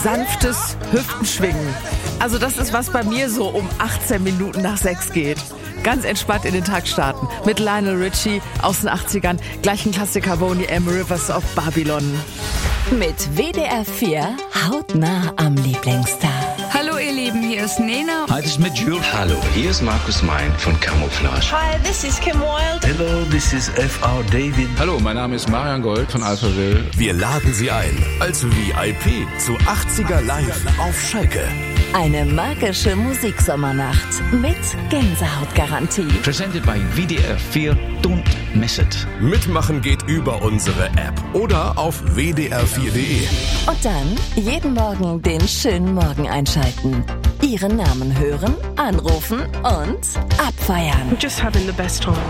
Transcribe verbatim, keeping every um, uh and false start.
sanftes Hüftenschwingen. Also das ist, was bei mir so um achtzehn Minuten nach sechs geht. Ganz entspannt in den Tag starten. Mit Lionel Richie aus den achtzigern. Gleich ein Klassiker, Boney M. Rivers of Babylon. Mit W D R vier hautnah am Lieblingsstar. Hallo ihr Lieben, hier ist Nena. Hi, das ist mit Jules. Hallo, hier ist Markus Mein von Camouflage. Hi, this is Kim Wilde. Hello, this is F R David. Hallo, mein Name ist Marian Gold von Alphaville. Wir laden Sie ein als V I P zu achtziger Live auf Schalke. Eine magische Musiksommernacht mit Gänsehautgarantie. Presented by W D R vier. Don't miss it. Mitmachen geht über unsere App oder auf w d r vier punkt d e. Und dann jeden Morgen den schönen Morgen einschalten. Ihren Namen hören, anrufen und abfeiern. We're just having the best time.